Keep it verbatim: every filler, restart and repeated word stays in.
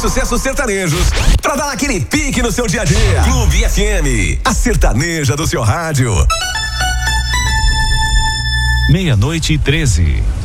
sucessos sertanejos pra dar aquele pique no seu dia a dia. Clube F M, a sertaneja do seu rádio. Meia-noite e treze.